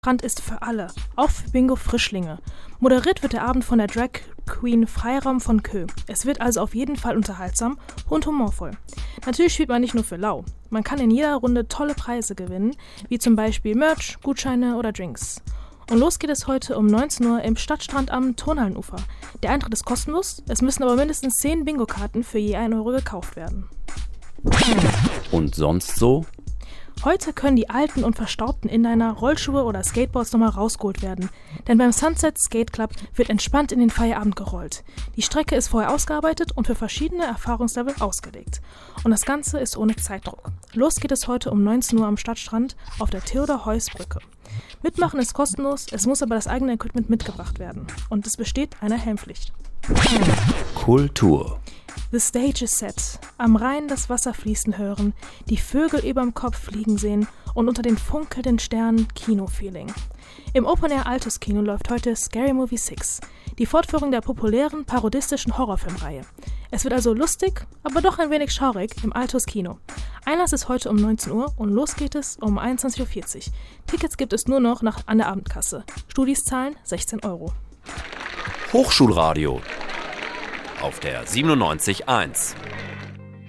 Strand ist für alle, auch für Bingo-Frischlinge. Moderiert wird der Abend von der Drag Queen Freiraum von Kö. Es wird also auf jeden Fall unterhaltsam und humorvoll. Natürlich spielt man nicht nur für lau. Man kann in jeder Runde tolle Preise gewinnen, wie zum Beispiel Merch, Gutscheine oder Drinks. Und los geht es heute um 19 Uhr im Stadtstrand am Turnhallenufer. Der Eintritt ist kostenlos, es müssen aber mindestens 10 Bingo-Karten für je 1 Euro gekauft werden. Und sonst so? Heute können die alten und verstaubten Inliner, Rollschuhe oder Skateboards nochmal rausgeholt werden. Denn beim Sunset Skate Club wird entspannt in den Feierabend gerollt. Die Strecke ist vorher ausgearbeitet und für verschiedene Erfahrungslevel ausgelegt. Und das Ganze ist ohne Zeitdruck. Los geht es heute um 19 Uhr am Stadtstrand auf der Theodor-Heuss-Brücke. Mitmachen ist kostenlos, es muss aber das eigene Equipment mitgebracht werden. Und es besteht eine Helmpflicht. Kultur. The stage is set. Am Rhein das Wasser fließen hören, die Vögel überm Kopf fliegen sehen und unter den funkelnden Sternen Kinofeeling. Im Open-Air Altus Kino läuft heute Scary Movie 6, die Fortführung der populären parodistischen Horrorfilmreihe. Es wird also lustig, aber doch ein wenig schaurig im Altus Kino. Einlass ist heute um 19 Uhr und los geht es um 21.40 Uhr. Tickets gibt es nur noch an der Abendkasse. Studis zahlen 16 Euro. Hochschulradio auf der 97.1.